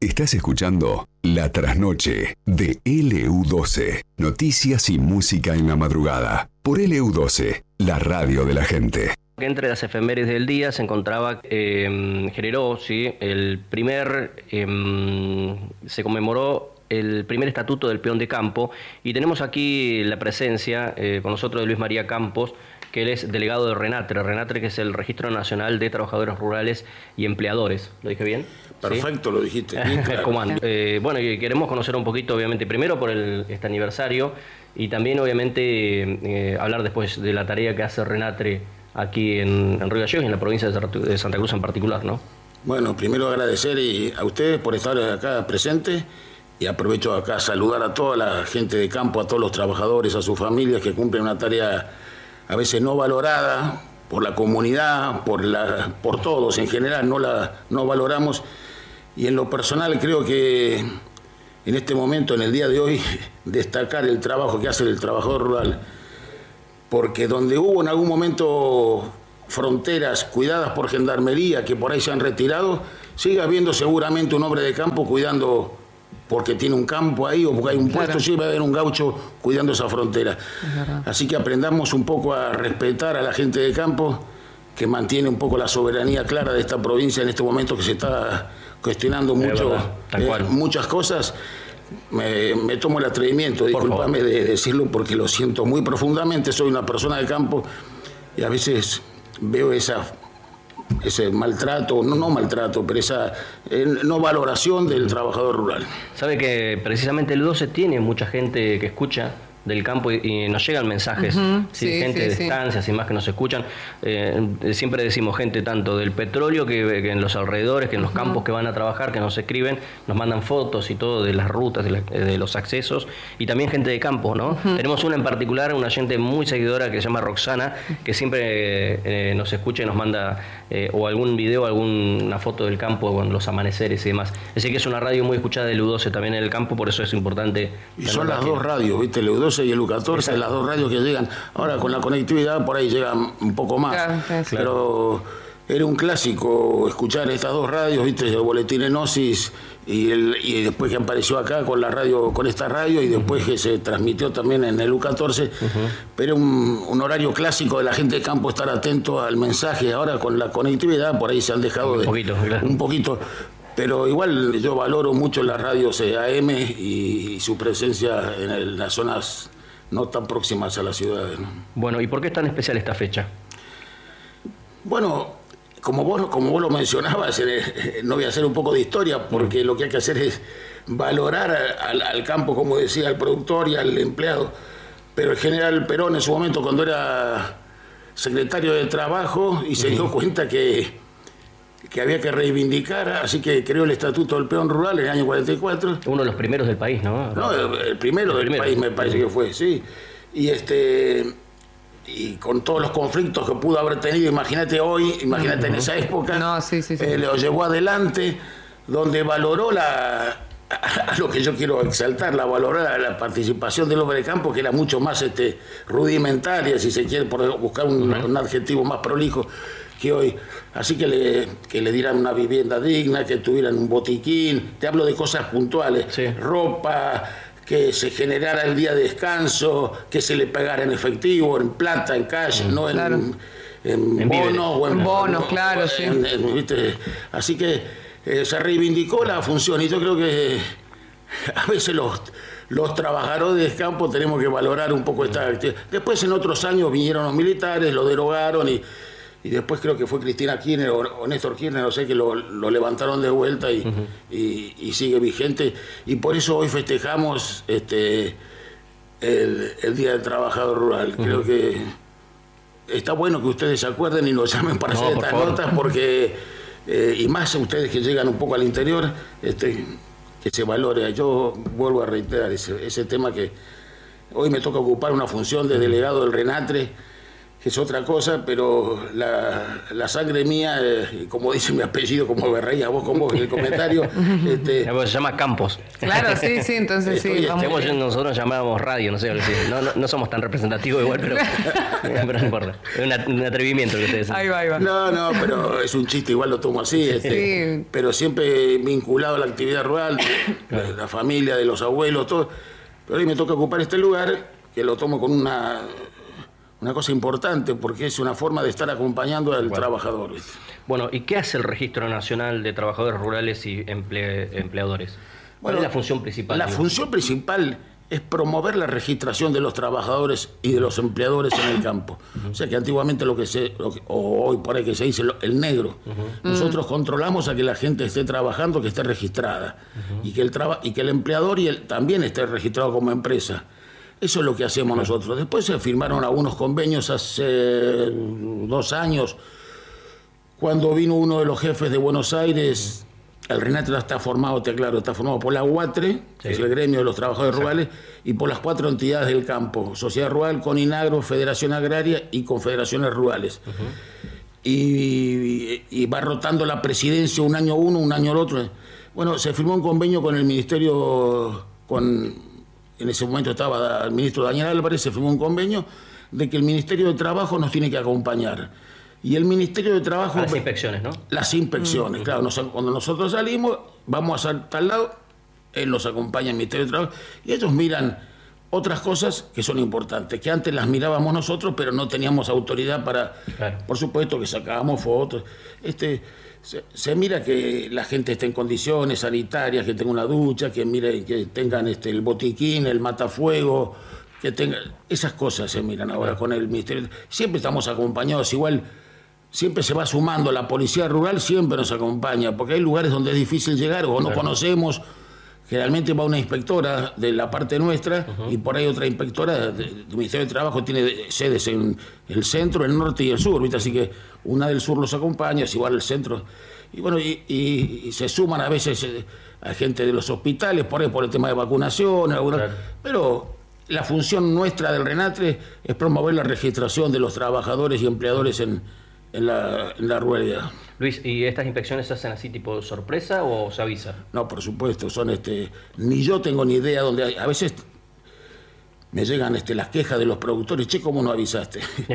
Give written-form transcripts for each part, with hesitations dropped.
Estás escuchando La Trasnoche de LU12. Noticias y música en la madrugada. Por LU12, la radio de la gente. Entre las efemérides del día se encontraba, generó, ¿sí? Se conmemoró el primer estatuto del peón de campo, y tenemos aquí la presencia con nosotros de Luis María Campos, que él es delegado de RENATRE, que es el Registro Nacional de Trabajadores Rurales y Empleadores. ¿Lo dije bien? Perfecto, ¿sí? Lo dijiste. Claro. ¿Cómo anda? Bueno, y queremos conocer un poquito, obviamente, primero por este aniversario, y también, obviamente, hablar después de la tarea que hace RENATRE aquí en Río Gallegos y en la provincia de Santa Cruz en particular, ¿no? Bueno, primero agradecer a ustedes por estar acá presentes, y aprovecho acá a saludar a toda la gente de campo, a todos los trabajadores, a sus familias que cumplen una tarea a veces no valorada por la comunidad, por todos en general, no valoramos. Y en lo personal creo que en este momento, en el día de hoy, destacar el trabajo que hace el trabajador rural, porque donde hubo en algún momento fronteras cuidadas por gendarmería, que por ahí se han retirado, sigue habiendo seguramente un hombre de campo cuidando, porque tiene un campo ahí o porque hay un puesto, sí va a haber un gaucho cuidando esa frontera. Así que aprendamos un poco a respetar a la gente de campo, que mantiene un poco la soberanía clara de esta provincia en este momento, que se está cuestionando mucho muchas cosas. Me tomo el atrevimiento, discúlpame de decirlo, porque lo siento muy profundamente. Soy una persona de campo y a veces veo ese maltrato, no maltrato, pero esa no valoración del trabajador rural. Sabe que precisamente el 12 tiene mucha gente que escucha del campo y nos llegan mensajes, gente de estancias y más que nos escuchan. Siempre decimos gente tanto del petróleo que en los alrededores, que en los campos que van a trabajar, que nos escriben, nos mandan fotos y todo de las rutas, de los accesos, y también gente de campo, ¿no? Tenemos una en particular, una oyente muy seguidora que se llama Roxana, que siempre nos escucha y nos manda o algún video, alguna foto del campo con los amaneceres y demás. Así que es una radio muy escuchada de LU12 también en el campo, por eso es importante. Y son las dos radios, ¿viste? LU12 y el LU14, las dos radios que llegan. Ahora con la conectividad por ahí llegan un poco más. Claro. Pero era un clásico escuchar estas dos radios, ¿viste? El boletín Enosis y después que apareció acá con la radio, con esta radio, y después que se transmitió también en el LU14. Pero un horario clásico de la gente de campo, estar atento al mensaje. Ahora con la conectividad por ahí se han dejado un poquito. Pero igual yo valoro mucho las radios AM y su presencia en las zonas no tan próximas a las ciudades, ¿no? Bueno, ¿y por qué es tan especial esta fecha? Bueno, como vos lo mencionabas, no voy a hacer un poco de historia, porque lo que hay que hacer es valorar al campo, como decía, al productor y al empleado. Pero el general Perón en su momento, cuando era secretario de Trabajo, y se dio cuenta que había que reivindicar, así que creó el Estatuto del Peón Rural en el año 44. Uno de los primeros del país, ¿no? No, el primero del país me parece que fue, sí. Y con todos los conflictos que pudo haber tenido, imagínate hoy, imagínate en esa época, lo llevó adelante, donde valoró a lo que yo quiero exaltar, valoró la participación del hombre de campo, que era mucho más rudimentaria, si se quiere, por buscar un adjetivo más prolijo, que hoy. Así que le dieran una vivienda digna, que tuvieran un botiquín. Te hablo de cosas puntuales, ropa, que se generara el día de descanso, que se le pagara en efectivo, en plata, en cash, no en bonos o en bonos, claro, ¿viste? Así que se reivindicó la función, y yo creo que a veces los trabajadores de campo tenemos que valorar un poco esta actividad. Después, en otros años, vinieron los militares, lo derogaron, y después creo que fue Cristina Kirchner o Néstor Kirchner, no sé, que lo levantaron de vuelta y sigue vigente. Y por eso hoy festejamos el Día del Trabajador Rural. Creo que está bueno que ustedes se acuerden y nos llamen para hacer estas notas, porque, y más ustedes que llegan un poco al interior, que se valore. Yo vuelvo a reiterar ese tema, que hoy me toca ocupar una función de delegado del RENATRE, que es otra cosa, pero la sangre mía, como dice mi apellido, como me reía vos con vos en el comentario. Se llama Campos. Claro, sí, entonces sí. Nosotros llamábamos radio, no sé, no somos tan representativos igual, pero no importa. Es un atrevimiento que ustedes hacen. Ahí va. No, pero es un chiste, igual lo tomo así. Sí. Pero siempre vinculado a la actividad rural, la familia, de los abuelos, todo. Pero hoy me toca ocupar este lugar, que lo tomo con una cosa importante, porque es una forma de estar acompañando al trabajador. Bueno, ¿y qué hace el Registro Nacional de Trabajadores Rurales y Empleadores? ¿Cuál es la función principal? La función principal es promover la registración de los trabajadores y de los empleadores en el campo. O sea que antiguamente o hoy por ahí que se dice el negro. Nosotros controlamos a que la gente esté trabajando, que esté registrada, y que el empleador también esté registrado como empresa. Eso es lo que hacemos nosotros. Después se firmaron algunos convenios hace 2 años, cuando vino uno de los jefes de Buenos Aires. El RENATRE está formado por la UATRE, que es el gremio de los trabajadores rurales, y por las 4 entidades del campo: Sociedad Rural, CONINAGRO, Federación Agraria y Confederaciones Rurales. Y va rotando la presidencia un año uno, un año el otro. Bueno, se firmó un convenio con el ministerio, en ese momento estaba el ministro Daniel Álvarez, se firmó un convenio de que el Ministerio de Trabajo nos tiene que acompañar. Y el Ministerio de Trabajo... Las inspecciones, ¿no? Las inspecciones, claro. Cuando nosotros salimos, vamos a tal lado, él nos acompaña el Ministerio de Trabajo, y ellos miran otras cosas que son importantes, que antes las mirábamos nosotros, pero no teníamos autoridad para... Claro. Por supuesto que sacábamos fotos. Se mira que la gente esté en condiciones sanitarias, que tenga una ducha, que tengan el botiquín, el matafuego, que tengan... Esas cosas se miran ahora con el Ministerio. Siempre estamos acompañados, igual siempre se va sumando la policía rural, siempre nos acompaña, porque hay lugares donde es difícil llegar o no conocemos. Generalmente va una inspectora de la parte nuestra y por ahí otra inspectora del Ministerio de Trabajo. Tiene sedes en el centro, el norte y el sur, ¿viste? Así que una del sur los acompaña, es igual el centro. Y bueno, y se suman a veces a gente de los hospitales, por ahí por el tema de vacunación, claro. Pero la función nuestra del RENATRE es promover la registración de los trabajadores y empleadores en la ruralidad. Luis, ¿y estas inspecciones se hacen así tipo sorpresa o se avisa? No, por supuesto, ni yo tengo ni idea dónde hay. A veces me llegan las quejas de los productores: che, ¿cómo no avisaste?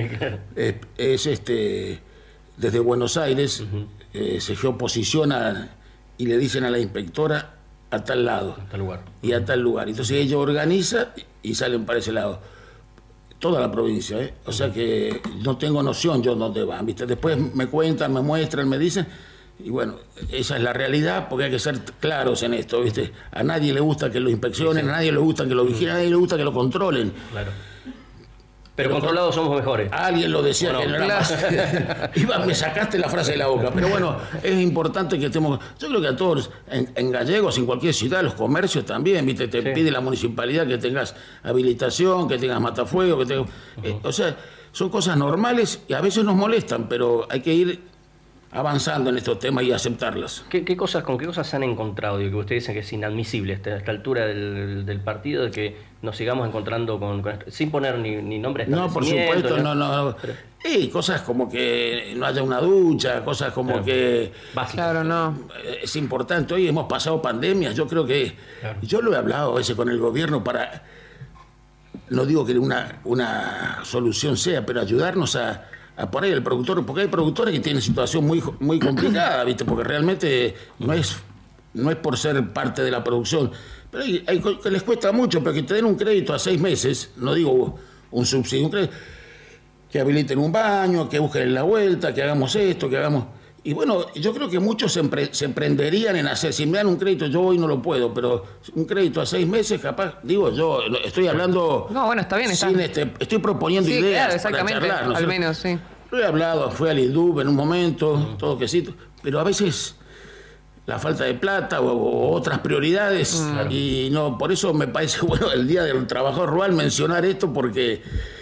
Desde Buenos Aires se geoposicionan y le dicen a la inspectora: a tal lado, a tal lugar. Y a tal lugar. Entonces ella organiza y salen para ese lado. Toda la provincia, ¿eh? O sea que no tengo noción yo dónde van, ¿viste? Después me cuentan, me muestran, me dicen, y bueno, esa es la realidad, porque hay que ser claros en esto, ¿viste? A nadie le gusta que lo inspeccionen, a nadie le gusta que lo vigilen, a nadie le gusta que lo controlen. Claro. Pero controlados somos mejores. Alguien lo decía, bueno, que no era más. Me sacaste la frase de la boca. Pero bueno, es importante que estemos... Yo creo que a todos, en Gallegos, en cualquier ciudad, los comercios también, ¿viste? Te pide la municipalidad que tengas habilitación, que tengas matafuego, que tengas... o sea, son cosas normales y a veces nos molestan, pero hay que ir avanzando en estos temas y aceptarlas. ¿Con qué cosas se han encontrado? Digo, que ustedes dicen que es inadmisible a esta altura del partido, de que nos sigamos encontrando sin poner ni nombre de establecimiento. No, por supuesto, no. Pero... cosas como que no haya una ducha, cosas como que... Básicas. Claro, no. Es importante. Hoy hemos pasado pandemias, yo creo que... Claro. Yo lo he hablado a veces con el gobierno para... No digo que una solución sea, pero ayudarnos a poner el productor, porque hay productores que tienen situación muy, muy complicada, ¿viste? Porque realmente no es por ser parte de la producción, pero hay que les cuesta mucho, pero que te den un crédito a 6 meses, no digo un subsidio, un crédito, que habiliten un baño, que busquen la vuelta, que hagamos esto, que hagamos... Y bueno, yo creo que muchos se emprenderían en hacer, si me dan un crédito, yo hoy no lo puedo, pero un crédito a 6 meses, capaz, digo, yo estoy hablando... No, bueno, está bien. Estoy proponiendo ideas, claro, exactamente, para charlar, ¿no? Al menos, sí. Lo he hablado, fui al INDUB en un momento, todo quesito, pero a veces la falta de plata o otras prioridades, y no, por eso me parece bueno el Día del Trabajador Rural mencionar esto, porque...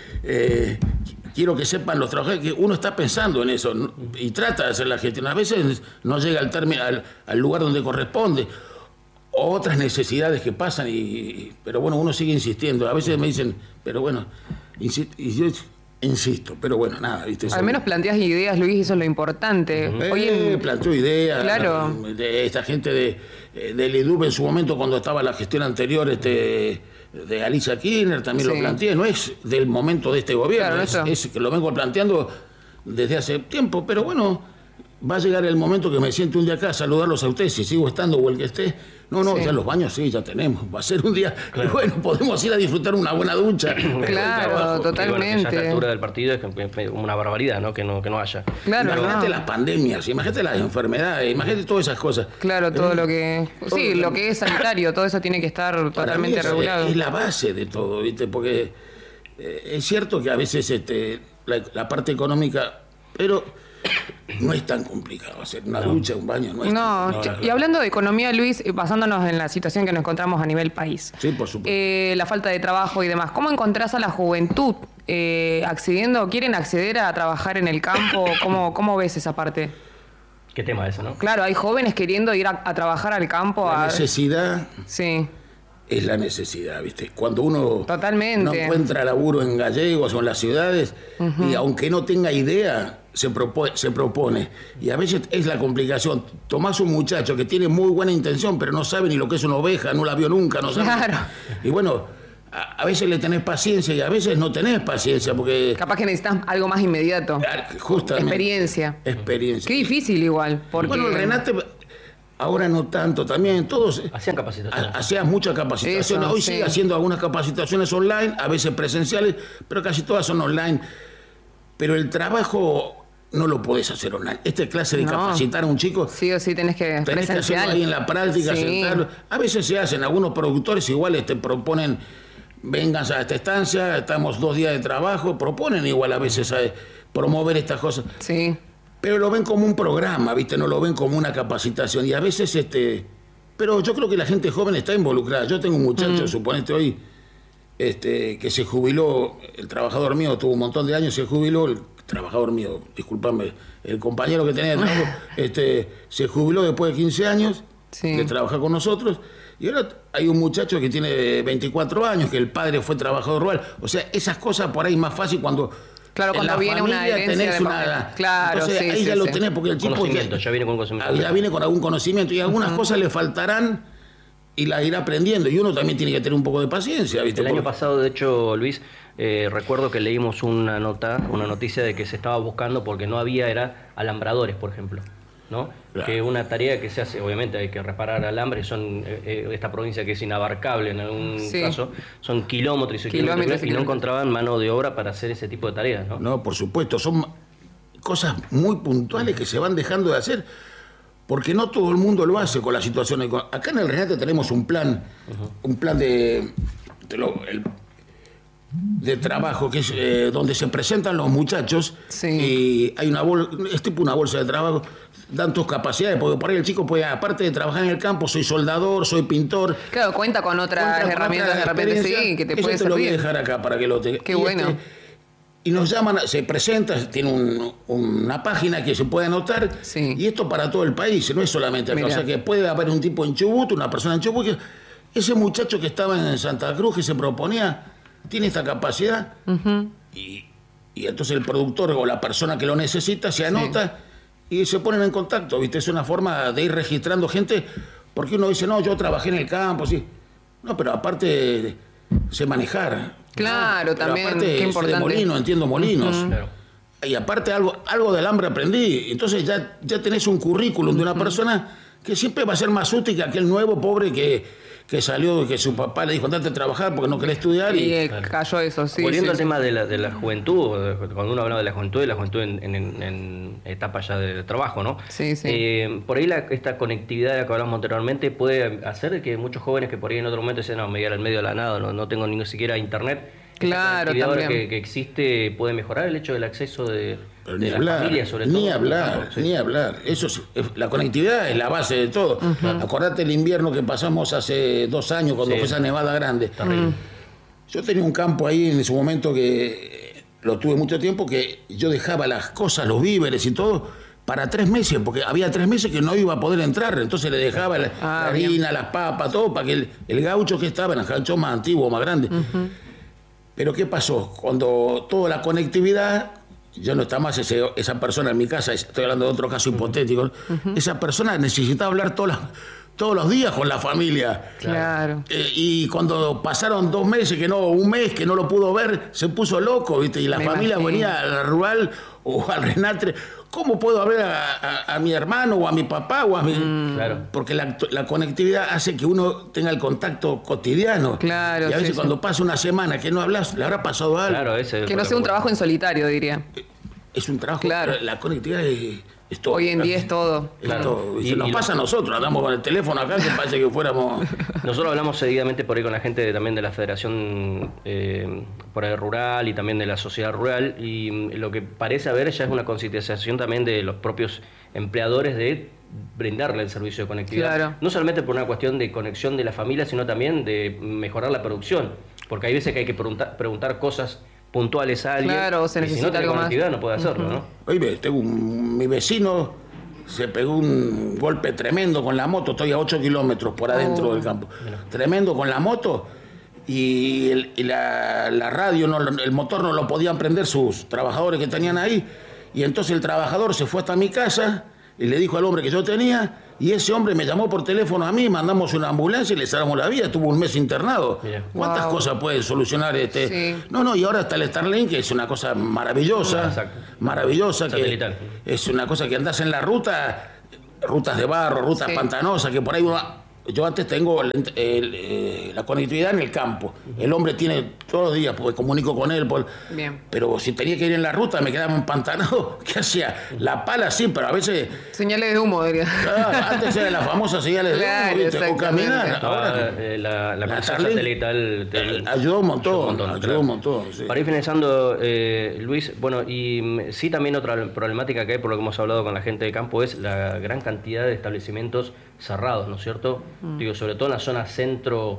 quiero que sepan los trabajadores que uno está pensando en eso y trata de hacer la gestión. A veces no llega al lugar donde corresponde, o otras necesidades que pasan, pero bueno, uno sigue insistiendo. A veces me dicen, pero bueno, insisto, pero bueno, nada, ¿viste? Al menos planteas ideas, Luis, eso es lo importante. Planteo ideas. Claro. De esta gente del IDUB en su momento, cuando estaba la gestión anterior de Alicia Kirchner, también lo planteé. No es del momento de este gobierno, claro, es que lo vengo planteando desde hace tiempo, pero bueno, va a llegar el momento que me siente un día acá a saludarlos a ustedes, si sigo estando o el que esté. No, ya los baños sí, ya tenemos. Va a ser un día, claro. Y bueno, podemos ir a disfrutar una buena ducha. Claro, totalmente. Bueno, a esta altura del partido es una barbaridad, ¿no? Que no haya. Claro, imagínate las pandemias, imagínate las enfermedades, imagínate todas esas cosas. Claro, todo lo que... Sí, lo que es sanitario, todo eso tiene que estar totalmente regulado. Es la base de todo, ¿viste? Porque es cierto que a veces la parte económica, pero... no es tan complicado hacer una ducha, un baño. Y hablando de economía, Luis, basándonos en la situación que nos encontramos a nivel país. Sí, por supuesto. La falta de trabajo y demás. ¿Cómo encontrás a la juventud quieren acceder a trabajar en el campo? ¿Cómo ves esa parte? ¿Qué tema es eso, no? Claro, hay jóvenes queriendo ir a trabajar al campo. La necesidad. Sí. Es la necesidad, ¿viste? Cuando uno totalmente no encuentra laburo en Gallegos o en las ciudades, y aunque no tenga idea, se propone. Y a veces es la complicación. Tomás un muchacho que tiene muy buena intención, pero no sabe ni lo que es una oveja, no la vio nunca, no sabe. Claro. Y bueno, a veces le tenés paciencia y a veces no tenés paciencia, porque... Capaz que necesitas algo más inmediato. Justamente. Experiencia. Qué difícil igual. Porque... Bueno, el Renate... Ahora no tanto, también todos hacían capacitaciones. Hacían muchas capacitaciones. Hoy sigue haciendo algunas capacitaciones online, a veces presenciales, pero casi todas son online. Pero el trabajo no lo podés hacer online. Esta clase de capacitar a un chico... Sí o sí tenés que hacerlo ahí en la práctica, sentarlo. A veces se hacen, algunos productores igual te proponen, vengan a esta estancia, estamos 2 días de trabajo, proponen igual a veces promover estas cosas. Sí. Pero lo ven como un programa, ¿viste? No lo ven como una capacitación. Y a veces, pero yo creo que la gente joven está involucrada. Yo tengo un muchacho, suponete hoy, que se jubiló, el trabajador mío tuvo un montón de años, se jubiló, el trabajador mío, discúlpame, el compañero que tenía de trabajo, se jubiló después de 15 años de trabajar con nosotros. Y ahora hay un muchacho que tiene 24 años, que el padre fue trabajador rural. O sea, esas cosas por ahí es más fácil cuando... Claro, cuando viene una herencia claro, entonces ahí ya lo tenés, porque el tipo ya viene con conocimiento. Ya viene con algún conocimiento y algunas cosas le faltarán y las irá aprendiendo, y uno también tiene que tener un poco de paciencia, ¿viste? El año pasado, de hecho, Luis, recuerdo que leímos una noticia de que se estaba buscando porque no había alambradores, por ejemplo, ¿no? Claro. Que una tarea que se hace, obviamente hay que reparar alambre, esta provincia que es inabarcable en algún caso, son kilómetros y kilómetros, y no encontraban mano de obra para hacer ese tipo de tareas, ¿no? No, por supuesto, son cosas muy puntuales que se van dejando de hacer, porque no todo el mundo lo hace con la situación. Acá en el Renate tenemos un plan de trabajo, que es donde se presentan los muchachos, y hay es tipo una bolsa de trabajo, dan tus capacidades, porque por ahí el chico puede, aparte de trabajar en el campo, soy soldador, soy pintor. Claro, cuenta con otras herramientas de repente, que te puede servir. Te lo voy a dejar acá para que lo tengas. Qué bueno. Y nos llaman, se presenta, tiene una página que se puede anotar, y esto para todo el país, no es solamente acá. O sea que puede haber un tipo en Chubut, una persona en Chubut, ese muchacho que estaba en Santa Cruz, que se proponía, tiene esta capacidad, y entonces el productor o la persona que lo necesita se anota y se ponen en contacto, ¿viste? Es una forma de ir registrando gente, porque uno dice, no, yo trabajé en el campo, sí. No, pero aparte sé manejar. Claro, ¿no? También, aparte, qué importante. De molino, entiendo molinos. Claro. Y aparte algo del hambre aprendí. Entonces ya tenés un currículum de una persona que siempre va a ser más útil que aquel nuevo pobre que salió, que su papá le dijo, andate a trabajar porque no querés estudiar. Y cayó eso, Volviendo al tema de la juventud, cuando uno habla de la juventud en etapa ya de trabajo, ¿no? Sí. Por ahí esta conectividad de la que hablamos anteriormente puede hacer que muchos jóvenes que por ahí en otro momento dicen, no, me voy al medio de la nada, no tengo ni siquiera internet. Claro, también. Que existe puede mejorar el hecho del acceso de la familia, sobre todo. Ni hablar. Eso la conectividad es la base de todo. Acordate el invierno que pasamos hace 2 años cuando fue esa nevada grande. Yo tenía un campo ahí en ese momento que lo tuve mucho tiempo, que yo dejaba las cosas, los víveres y todo, para 3 meses, porque había 3 meses que no iba a poder entrar. Entonces le dejaba la harina, las papas, todo, para que el gaucho que estaba en el gaucho más antiguo, más grande. Pero ¿qué pasó? Cuando toda la conectividad, ya no está más esa persona en mi casa, estoy hablando de otro caso hipotético, esa persona necesitaba hablar todos los días con la familia. Claro. Y cuando pasaron 2 meses, un mes que no lo pudo ver, se puso loco, ¿viste? Y la familia venía al rural o al Renatre. ¿Cómo puedo ver a mi hermano o a mi papá o a mi...? Claro. Porque la conectividad hace que uno tenga el contacto cotidiano. Claro. Y a veces cuando pasa una semana que no hablas, le habrá pasado algo. Claro, que no sea un trabajo en solitario, diría. Es un trabajo. Claro. La conectividad es todo. Hoy en día es todo. Es todo. Y nos pasa a nosotros, andamos con el teléfono acá que parece que fuéramos... Nosotros hablamos seguidamente por ahí con la gente también de la Federación por el Rural y también de la sociedad rural, y lo que parece haber ya es una concientización también de los propios empleadores de brindarle el servicio de conectividad. Claro. No solamente por una cuestión de conexión de la familia, sino también de mejorar la producción, porque hay veces que hay que preguntar cosas puntuales a alguien. Claro, se necesita y si no tiene algo conectividad más. No puede hacerlo, ¿no? Oye, mi vecino se pegó un golpe tremendo con la moto, estoy a 8 kilómetros por adentro del campo. Tremendo con la moto, y la radio, el motor no lo podían prender sus trabajadores que tenían ahí, y entonces el trabajador se fue hasta mi casa y le dijo al hombre que yo tenía, y ese hombre me llamó por teléfono a mí, mandamos una ambulancia y le salvamos la vida, estuvo 1 mes internado. Bien. ¿Cuántas cosas puede solucionar este? Sí. No, y ahora está el Starlink, que es una cosa maravillosa, maravillosa, Satelital. que es una cosa que andás en la rutas de barro, rutas pantanosas, que por ahí yo antes tengo la conectividad en el campo. El hombre tiene todos los días, porque comunico con él. Bien. Pero si tenía que ir en la ruta, me quedaba empantanado. ¿Qué hacía? La pala sí, pero a veces... Señales de humo, diría. Claro, antes eran las famosas señales de humo, ¿viste? O caminar. Ahora, La conexión satelital ayudó un montón. Sí. Para ir finalizando, Luis, bueno, y sí, también otra problemática que hay, por lo que hemos hablado con la gente de campo, es la gran cantidad de establecimientos cerrados, ¿no es cierto? Digo, sobre todo en la zona centro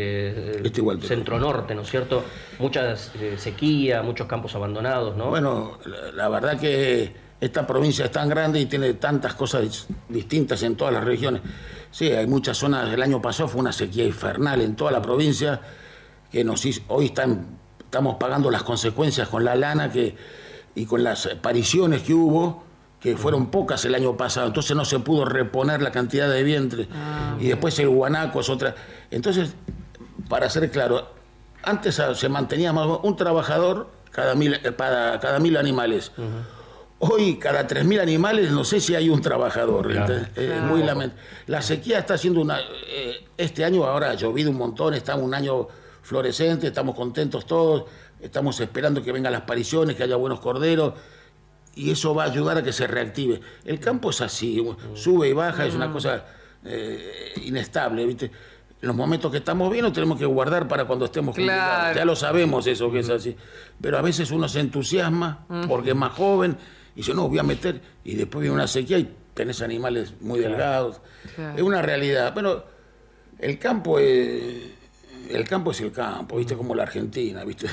norte, ¿no es cierto? Mucha sequía, muchos campos abandonados, ¿no? Bueno, la verdad que esta provincia es tan grande y tiene tantas cosas distintas en todas las regiones. Sí, hay muchas zonas, el año pasado fue una sequía infernal en toda la provincia, que hoy estamos pagando las consecuencias con la lana y con las apariciones que hubo, que fueron pocas el año pasado, entonces no se pudo reponer la cantidad de vientres. Y después el guanaco es otra. Entonces, para ser claro, antes se mantenía más un trabajador para cada 1.000 animales. Hoy, cada 3.000 animales, no sé si hay un trabajador. Claro. Es muy lamentable. La sequía está siendo este año ahora ha llovido un montón, estamos un año florescente, estamos contentos todos, estamos esperando que vengan las pariciones, que haya buenos corderos, y eso va a ayudar a que se reactive. El campo es así, sube y baja, es una cosa inestable, ¿viste? En los momentos que estamos bien, lo tenemos que guardar para cuando estemos complicados. Claro. Ya lo sabemos eso, que es así. Pero a veces uno se entusiasma porque es más joven y dice, no, voy a meter, y después viene una sequía y tenés animales muy delgados. Claro. Es una realidad. Bueno, el campo es el campo, ¿viste? Como la Argentina, ¿viste?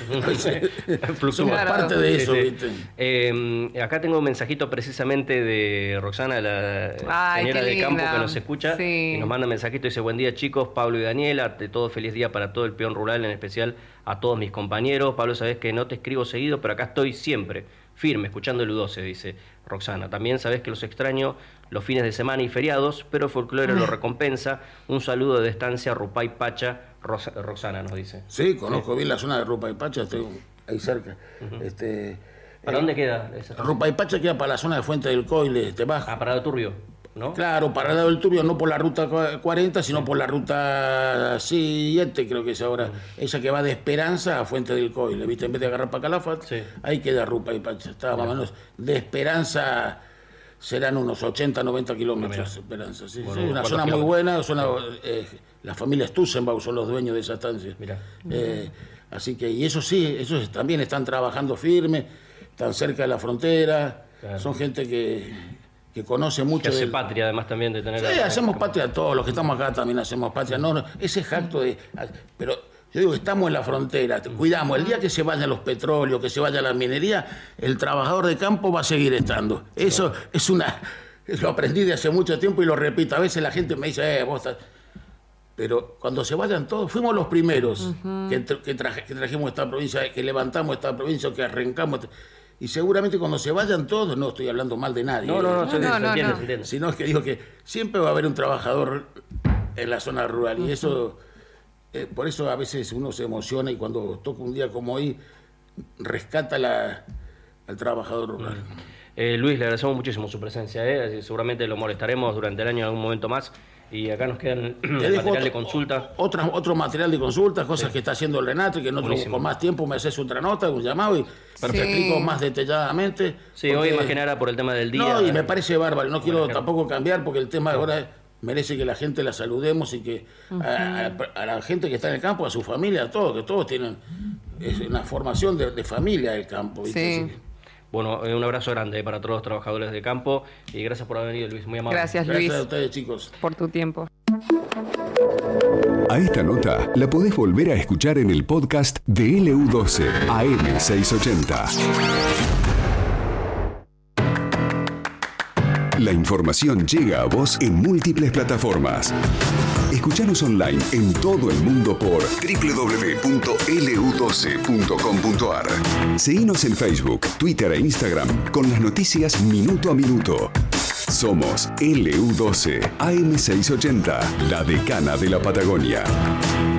Somos parte de eso, ¿viste? Acá tengo un mensajito precisamente de Roxana, la señora de campo que nos escucha, y nos manda un mensajito, dice, buen día chicos, Pablo y Daniela, de todo feliz día para todo el peón rural, en especial a todos mis compañeros. Pablo, sabés que no te escribo seguido, pero acá estoy siempre, firme, escuchando el U12, dice Roxana. También sabés que los extraño los fines de semana y feriados, pero folclore lo recompensa. Un saludo de Estancia Rupay Pacha, Roxana nos dice. Sí, conozco bien la zona de Rupay Pacha, estoy ahí cerca. ¿Para dónde queda esa zona? Rupay Pacha queda para la zona de Fuente del Coile, baja. Para el Turbio, ¿no? Claro, para el lado del Turbio, no por la ruta 40, sino por la ruta 7, creo que es ahora. Esa que va de Esperanza a Fuente del Coile, ¿viste? En vez de agarrar para Calafat, ahí queda Rupay Pacha. Está más o menos de Esperanza. Serán unos 80, 90 kilómetros de Esperanza. Sí, bueno, una zona muy buena, la familia Stussenbach son los dueños de esa estancia. Así que, y eso sí, esos también están trabajando firme, están cerca de la frontera, son gente que conoce mucho. Que hace patria, además también de tener... Sí, hacemos patria todos, los que estamos acá también hacemos patria. No, ese jacto de... Pero yo digo, estamos en la frontera, cuidamos. El día que se vayan los petróleos, que se vaya la minería, el trabajador de campo va a seguir estando. Eso lo aprendí de hace mucho tiempo y lo repito. A veces la gente me dice, vos estás... Pero cuando se vayan todos, fuimos los primeros que trajimos esta provincia, que levantamos esta provincia, que arrancamos. Y seguramente cuando se vayan todos, no estoy hablando mal de nadie. No, se entiende. Sino es que digo que siempre va a haber un trabajador en la zona rural. Y eso, por eso a veces uno se emociona y cuando toca un día como hoy, rescata al trabajador rural. Luis, le agradecemos muchísimo su presencia. Seguramente lo molestaremos durante el año en algún momento más. Y acá nos quedan material de consulta. Otro material de consulta, cosas que está haciendo el Renato y que con más tiempo me haces otra nota, un llamado y te explico más detalladamente. Sí, hoy más que nada por el tema del día. No, y me parece bárbaro. No quiero tampoco cambiar porque el tema ahora merece que la gente la saludemos y que a la gente que está en el campo, a su familia, a todos, que todos tienen una formación de familia del campo. ¿viste? Sí. Bueno, un abrazo grande para todos los trabajadores de campo y gracias por haber venido, Luis, muy amable. Gracias, Luis. Gracias a ustedes, chicos. Por tu tiempo. A esta nota la podés volver a escuchar en el podcast de LU12 AM680. La información llega a vos en múltiples plataformas. Escuchanos online en todo el mundo por www.lu12.com.ar. Seguinos en Facebook, Twitter e Instagram con las noticias minuto a minuto. Somos LU12 AM680, la decana de la Patagonia.